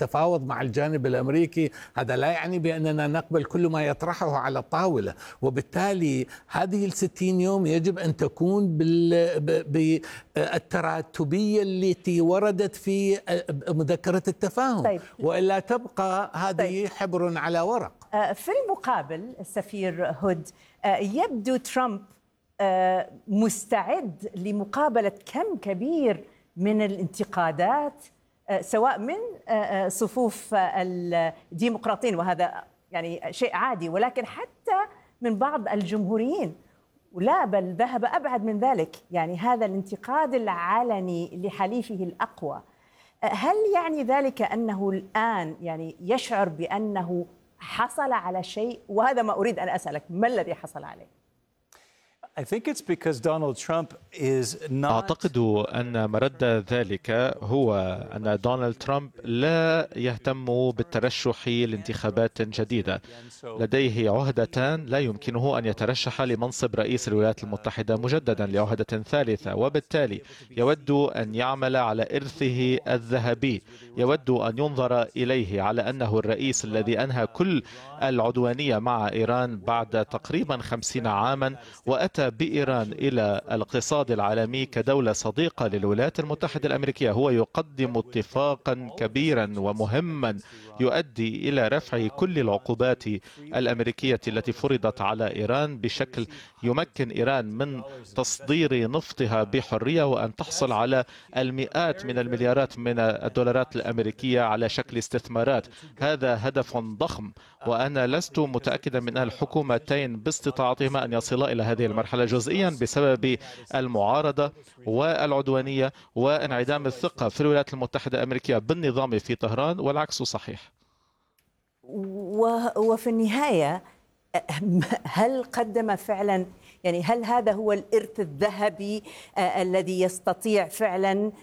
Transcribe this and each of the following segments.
التفاوض مع الجانب الأمريكي، هذا لا يعني بأننا نقبل كل ما يطرحه على الطاولة، وبالتالي هذه ال60 يوم يجب أن تكون بالتراتبية التي وردت في مذكرة التفاهم. طيب. وإلا تبقى هذه حبر على ورق. في المقابل السفير هود، يبدو ترامب مستعد لمقابلة كم كبير من الانتقادات، سواء من صفوف الديمقراطيين، وهذا يعني شيء عادي، ولكن حتى من بعض الجمهوريين، ولا بل ذهب أبعد من ذلك، يعني هذا الانتقاد العلني لحليفه الأقوى. هل يعني ذلك أنه الآن يعني يشعر بأنه حصل على شيء؟ وهذا ما أريد أن أسألك، ما الذي حصل عليه؟ أعتقد أن مرد ذلك هو أن دونالد ترامب لا يهتم بالترشح لانتخابات جديدة. لديه عهدتان، لا يمكنه أن يترشح لمنصب رئيس الولايات المتحدة مجددا لعهدة ثالثة، وبالتالي يود أن يعمل على إرثه الذهبي، يود أن ينظر إليه على أنه الرئيس الذي أنهى كل العدوانية مع إيران بعد تقريبا 50 عاما، وأتى بإيران إلى الاقتصاد العالمي كدولة صديقة للولايات المتحدة الأمريكية. هو يقدم اتفاقا كبيرا ومهما يؤدي إلى رفع كل العقوبات الأمريكية التي فرضت على إيران بشكل يمكن إيران من تصدير نفطها بحرية، وأن تحصل على المئات من المليارات من الدولارات الأمريكية على شكل استثمارات. هذا هدف ضخم، وأنا لست متأكدا من الحكومتين باستطاعتهما أن يصلا إلى هذه المرحلة، جزئيا بسبب المعارضة والعدوانية وانعدام الثقة في الولايات المتحدة الأمريكية بالنظام في طهران، والعكس صحيح. وفي النهاية هل قدم فعلا، يعني هل هذا هو الإرث الذهبي الذي يستطيع فعلا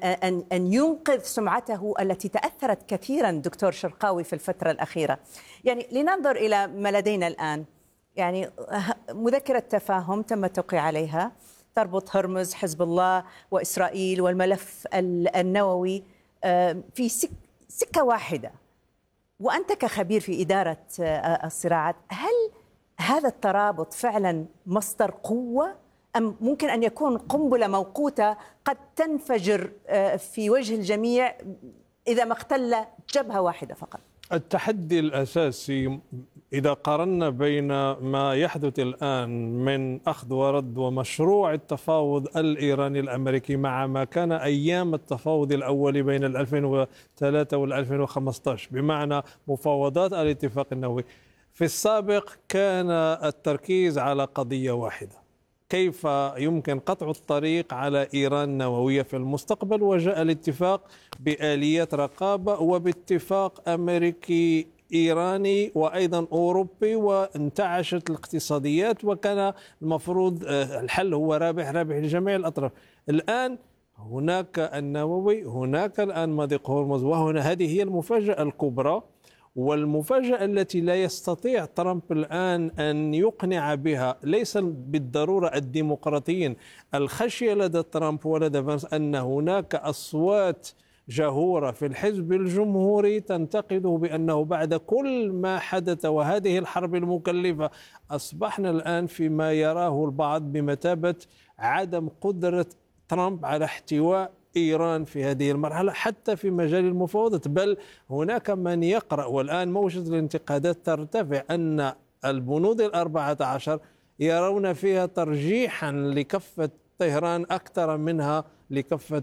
أن ينقذ سمعته التي تأثرت كثيرا دكتور شرقاوي في الفترة الأخيرة؟ يعني لننظر إلى ما لدينا الآن. يعني مذكرة تفاهم تم التوقيع عليها تربط هرمز، حزب الله وإسرائيل والملف النووي في سكة واحدة، وأنت كخبير في إدارة الصراعات، هل هذا الترابط فعلا مصدر قوة، أم ممكن أن يكون قنبلة موقوتة قد تنفجر في وجه الجميع إذا ما اختل جبهة واحدة فقط؟ التحدي الأساسي إذا قارنا بين ما يحدث الآن من أخذ ورد ومشروع التفاوض الإيراني الأمريكي مع ما كان أيام التفاوض الأول بين 2003 و 2015، بمعنى مفاوضات الاتفاق النووي. في السابق كان التركيز على قضية واحدة: كيف يمكن قطع الطريق على إيران نووية في المستقبل، وجاء الاتفاق بآليات رقابة وباتفاق أمريكي إيراني وأيضا أوروبي، وانتعشت الاقتصاديات، وكان المفروض الحل هو رابح لجميع الأطراف. الآن هناك النووي، هناك الآن مضيق هرمز، وهنا هذه هي المفاجأة الكبرى، والمفاجأة التي لا يستطيع ترامب الآن أن يقنع بها ليس بالضرورة الديمقراطيين. الخشية لدى ترامب ولدى فانس أن هناك أصوات جهورة في الحزب الجمهوري تنتقده بأنه بعد كل ما حدث وهذه الحرب المكلفة أصبحنا الآن فيما يراه البعض بمثابة عدم قدرة ترامب على احتواء إيران في هذه المرحلة حتى في مجال المفاوضات. بل هناك من يقرأ، والآن موجة الانتقادات ترتفع، أن البنود 14 يرون فيها ترجيحا لكفة طهران أكثر منها لكفة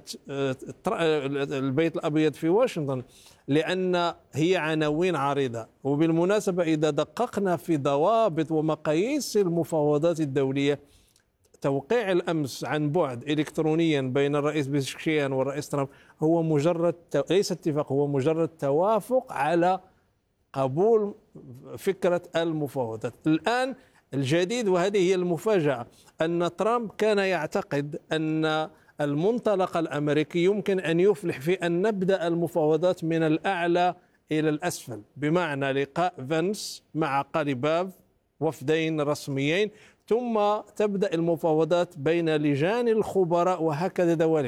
البيت الأبيض في واشنطن، لأن هي عناوين عريضة. وبالمناسبة إذا دققنا في ضوابط ومقاييس المفاوضات الدولية، توقيع الأمس عن بعد إلكترونيا بين الرئيس بيزشكيان والرئيس ترامب هو مجرد ليس اتفاق، هو مجرد توافق على قبول فكرة المفاوضات. الآن الجديد، وهذه هي المفاجأة، أن ترامب كان يعتقد أن المنطلق الأمريكي يمكن أن يفلح في أن نبدأ المفاوضات من الأعلى إلى الأسفل، بمعنى لقاء فانس مع قاليباف، وفدين رسميين، ثم تبدأ المفاوضات بين لجان الخبراء وهكذا دواليك.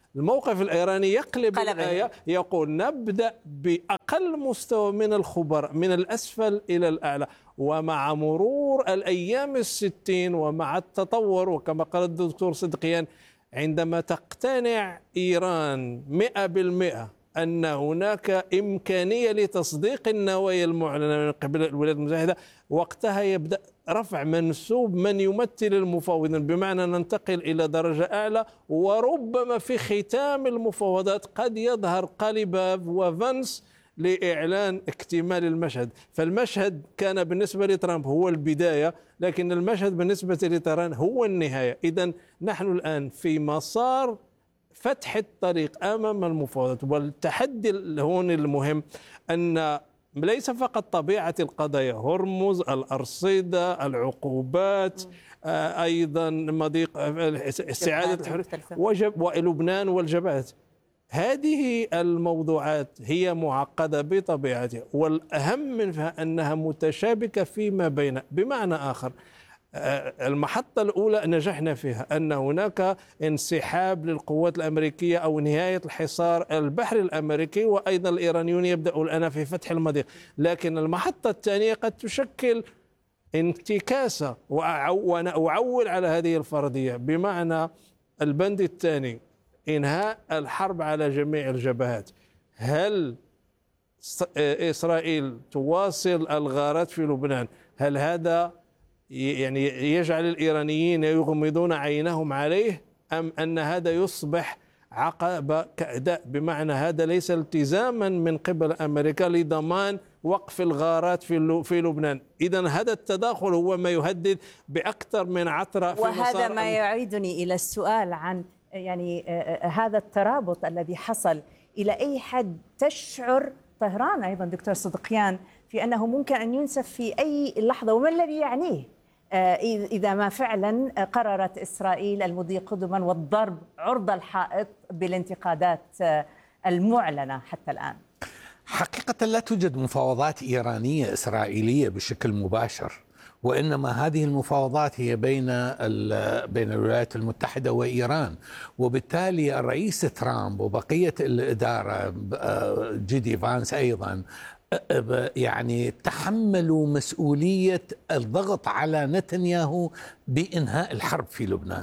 الموقف الإيراني يقلب الآية، يقول نبدأ بأقل مستوى من الخبراء من الأسفل إلى الأعلى. ومع مرور الأيام 60 ومع التطور، وكما قال الدكتور صدقيان، عندما تقتنع إيران 100% أن هناك إمكانية لتصديق النوايا المعلنة من قبل الولايات المتحدة، وقتها يبدأ رفع منسوب من يمثل المفاوضين، بمعنى ننتقل إلى درجة أعلى. وربما في ختام المفاوضات قد يظهر قاليباف وفانس لإعلان اكتمال المشهد. فالمشهد كان بالنسبة لترامب هو البداية، لكن المشهد بالنسبة لطهران هو النهاية. إذن نحن الآن في مسار فتح الطريق أمام المفاوضات. والتحدي هون المهم أن ليس فقط طبيعة القضايا، هرمز، الأرصدة، العقوبات، أيضا مضيق استعادة الحرية ولبنان والجبهات. هذه الموضوعات هي معقدة بطبيعتها، والأهم منها أنها متشابكة فيما بين. بمعنى آخر، المحطة الأولى نجحنا فيها، أن هناك انسحاب للقوات الأمريكية أو نهاية الحصار البحري الأمريكي، وأيضا الإيرانيون يبدأوا الآن في فتح المضيق. لكن المحطة الثانية قد تشكل انتكاسة، وأنا أعول على هذه الفرضية، بمعنى البند الثاني إنهاء الحرب على جميع الجبهات. هل إسرائيل تواصل الغارات في لبنان؟ هل هذا يعني يجعل الإيرانيين يغمضون عينهم عليه، أم أن هذا يصبح عقبة كأداء؟ بمعنى هذا ليس التزاما من قبل أمريكا لضمان وقف الغارات في لبنان. إذن هذا التداخل هو ما يهدد بأكثر من عثرة في وهذا ما يعيدني إلى السؤال عن يعني هذا الترابط الذي حصل. إلى أي حد تشعر طهران أيضا دكتور صدقيان في أنه ممكن أن ينسف في أي لحظة، وما الذي يعنيه إذا ما فعلا قررت إسرائيل المضي قدما والضرب عرض الحائط بالانتقادات المعلنة حتى الآن؟ حقيقة لا توجد مفاوضات إيرانية إسرائيلية بشكل مباشر، وإنما هذه المفاوضات هي بين الولايات المتحدة وإيران. وبالتالي الرئيس ترامب وبقية الإدارة جي دي فانس أيضا يعني تحملوا مسؤولية الضغط على نتنياهو بإنهاء الحرب في لبنان.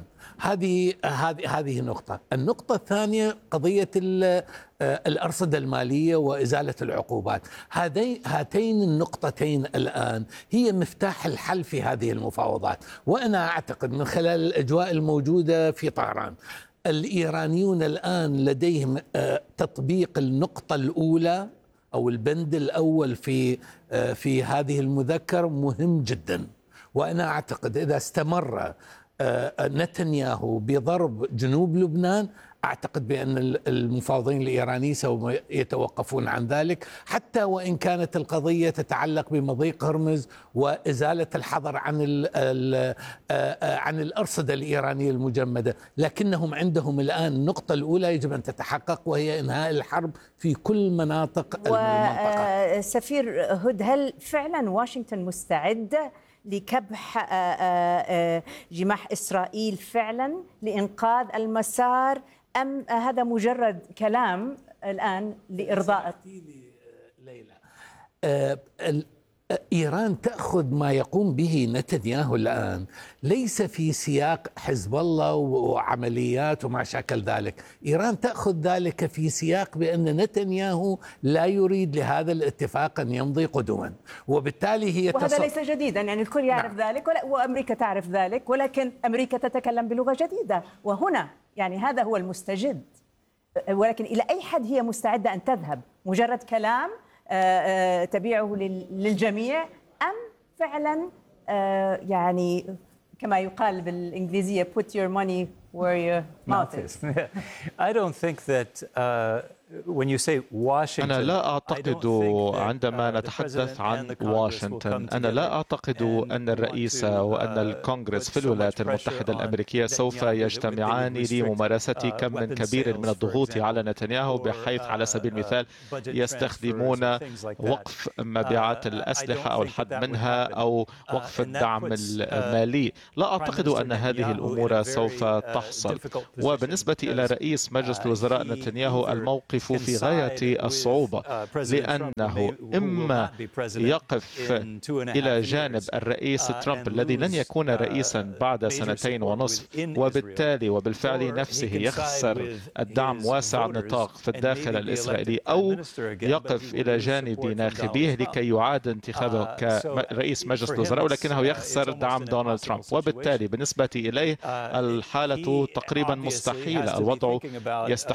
هذه نقطة. النقطة الثانية قضية الأرصدة المالية وإزالة العقوبات. هاتين النقطتين الآن هي مفتاح الحل في هذه المفاوضات. وأنا أعتقد من خلال الأجواء الموجودة في طهران، الإيرانيون الآن لديهم تطبيق النقطة الأولى أو البند الأول في هذه المذكرة مهم جدا. وأنا أعتقد إذا استمر نتنياهو بضرب جنوب لبنان، أعتقد بأن المفاوضين الإيرانيين سوف يتوقفون عن ذلك، حتى وإن كانت القضية تتعلق بمضيق هرمز وإزالة الحظر عن الأرصدة الإيرانية المجمدة. لكنهم عندهم الآن النقطة الأولى يجب أن تتحقق، وهي إنهاء الحرب في كل مناطق المنطقة. سفير هود، هل فعلا واشنطن مستعدة لكبح جماح إسرائيل فعلا لإنقاذ المسار، أم هذا مجرد كلام الآن لإرضاء؟ إيران تأخذ ما يقوم به نتنياهو الآن ليس في سياق حزب الله وعمليات وما شاكل ذلك. إيران تأخذ ذلك في سياق بأن نتنياهو لا يريد لهذا الاتفاق أن يمضي قدما، وبالتالي هي وهذا ليس جديدا، يعني الكل يعرف ذلك وأمريكا تعرف ذلك، ولكن أمريكا تتكلم بلغة جديدة، وهنا يعني هذا هو المستجد. ولكن إلى أي حد هي مستعدة أن تذهب؟ مجرد كلام تبيعه للجميع، أم فعلا يعني كما يقال بالإنجليزية put your money where your mouth is? I don't think that أنا لا أعتقد عندما نتحدث عن واشنطن، أنا لا أعتقد أن الرئيس وأن الكونغرس في الولايات المتحدة الأمريكية سوف يجتمعان لممارسة كم كبير من الضغوط على نتنياهو، بحيث على سبيل المثال يستخدمون وقف مبيعات الأسلحة أو الحد منها أو وقف الدعم المالي. لا أعتقد أن هذه الأمور سوف تحصل. وبالنسبة إلى رئيس مجلس الوزراء نتنياهو، الموقف في غاية الصعوبة، لأنه إما يقف إلى جانب الرئيس ترامب الذي لن يكون رئيسا بعد 2.5 وبالتالي وبالفعل نفسه يخسر الدعم واسع النطاق في الداخل الإسرائيلي، أو يقف إلى جانب ناخبيه لكي يعاد انتخابه كرئيس مجلس الوزراء ولكنه يخسر دعم دونالد ترامب. وبالتالي بالنسبة إليه الحالة تقريبا مستحيلة. الوضع